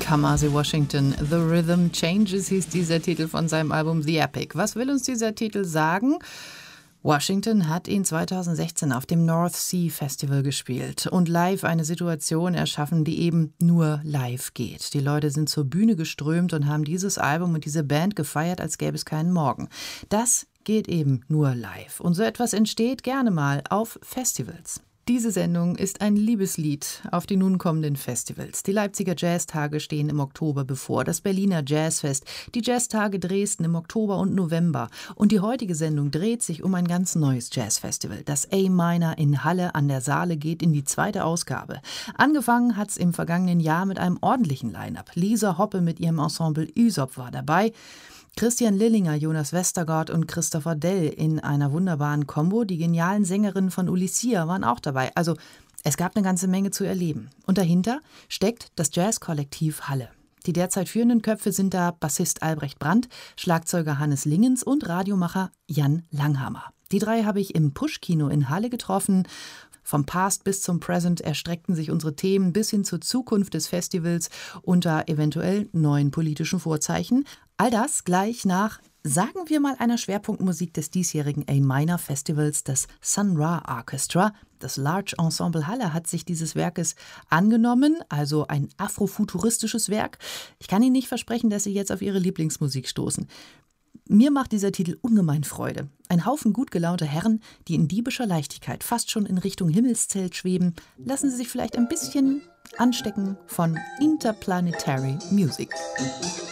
Kamasi Washington, The Rhythm Changes hieß dieser Titel von seinem Album The Epic. Was will uns dieser Titel sagen? Washington hat ihn 2016 auf dem North Sea Festival gespielt und live eine Situation erschaffen, die eben nur live geht. Die Leute sind zur Bühne geströmt und haben dieses Album und diese Band gefeiert, als gäbe es keinen Morgen. Das geht eben nur live. Und so etwas entsteht gerne mal auf Festivals. Diese Sendung ist ein Liebeslied auf die nun kommenden Festivals. Die Leipziger Jazztage stehen im Oktober bevor, das Berliner Jazzfest, die Jazztage Dresden im Oktober und November. Und die heutige Sendung dreht sich um ein ganz neues Jazzfestival. Das A-Minor in Halle an der Saale geht in die 2. Ausgabe. Angefangen hat's im vergangenen Jahr mit einem ordentlichen Line-Up. Lisa Hoppe mit ihrem Ensemble Ysop war dabei. Christian Lillinger, Jonas Westergaard und Christopher Dell in einer wunderbaren Kombo. Die genialen Sängerinnen von Ulysia waren auch dabei. Also es gab eine ganze Menge zu erleben. Und dahinter steckt das Jazzkollektiv Halle. Die derzeit führenden Köpfe sind da Bassist Albrecht Brandt, Schlagzeuger Hannes Lingens und Radiomacher Jan Langhammer. Die 3 habe ich im Push-Kino in Halle getroffen. Vom Past bis zum Present erstreckten sich unsere Themen bis hin zur Zukunft des Festivals unter eventuell neuen politischen Vorzeichen. All das gleich nach, sagen wir mal, einer Schwerpunktmusik des diesjährigen A-Minor Festivals, das Sun Ra Orchestra. Das Large Ensemble Halle hat sich dieses Werkes angenommen, also ein afrofuturistisches Werk. Ich kann Ihnen nicht versprechen, dass Sie jetzt auf Ihre Lieblingsmusik stoßen. Mir macht dieser Titel ungemein Freude. Ein Haufen gut gelaunter Herren, die in diebischer Leichtigkeit fast schon in Richtung Himmelszelt schweben, lassen Sie sich vielleicht ein bisschen anstecken von Interplanetary Music.